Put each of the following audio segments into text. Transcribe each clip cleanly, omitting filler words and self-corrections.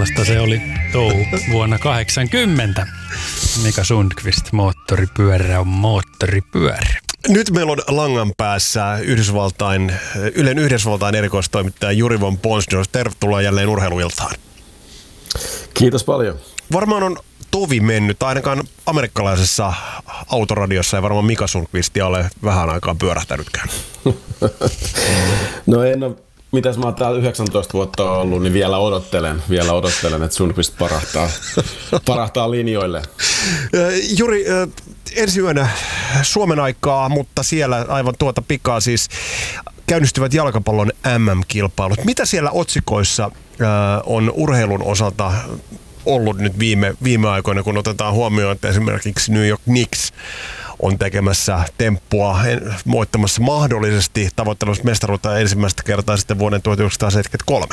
Tällaista se oli touhu vuonna 80. Mika Sundqvist, moottoripyörä on moottoripyörä. Nyt meillä on langan päässä Ylen Yhdysvaltain erikoistoimittaja Juri von Ponsdorf. Tervetuloa jälleen Urheiluiltaan. Kiitos paljon. Varmaan on tovi mennyt, ainakaan amerikkalaisessa autoradiossa ei varmaan Mika Sundqvistia ole vähän aikaa pyörähtänytkään. No en ole, mitäs mä oon täällä 19 vuotta ollut, niin vielä odottelen, että Sundqvist parahtaa linjoille. Juri, ensi yönä Suomen aikaa, mutta siellä aivan tuota pikaa siis käynnistyvät jalkapallon MM-kilpailut. Mitä siellä otsikoissa on urheilun osalta ollut nyt viime aikoina, kun otetaan huomioon, että esimerkiksi New York Knicks on tekemässä temppua, voittamassa mahdollisesti tavoittelemassa mestaruutta ensimmäistä kertaa sitten vuoden 1973?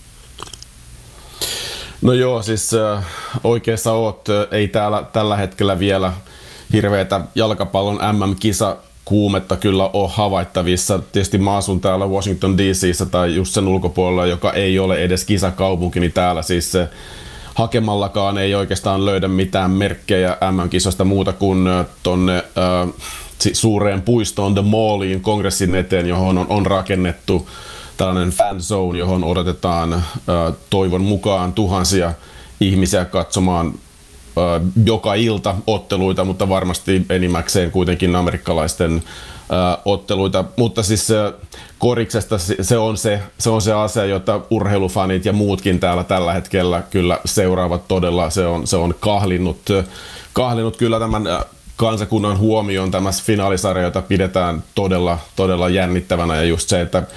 No joo, siis oikeassa oot, ei täällä tällä hetkellä vielä hirveätä jalkapallon MM-kisa kuumetta kyllä ole havaittavissa. Tietysti mä asun täällä Washington DC:ssä tai just sen ulkopuolella, joka ei ole edes kisakaupunki, niin täällä siis hakemallakaan ei oikeastaan löydä mitään merkkejä MM-kisosta muuta kuin tonne suureen puistoon The Malliin kongressin eteen, johon on rakennettu tällainen fan zone, johon odotetaan toivon mukaan tuhansia ihmisiä katsomaan joka ilta otteluita, mutta varmasti enimmäkseen kuitenkin amerikkalaisten otteluita. Mutta siis koriksesta se on se asia, jota urheilufanit ja muutkin täällä tällä hetkellä kyllä seuraavat todella. Se on kahlinut kyllä tämän kansakunnan huomioon tämä finaalisarja, jota pidetään todella jännittävänä, ja just se, että